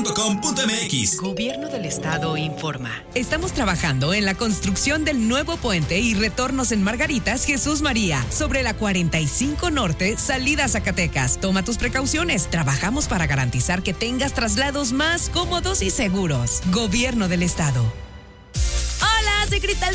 cristalsalva.com.mx. Gobierno del Estado informa. Estamos trabajando en la construcción del nuevo puente y retornos en Margaritas Jesús María, sobre la 45 Norte, salida a Zacatecas. Toma tus precauciones. Trabajamos para garantizar que tengas traslados más cómodos y seguros. Gobierno del Estado. Hola, soy Cristal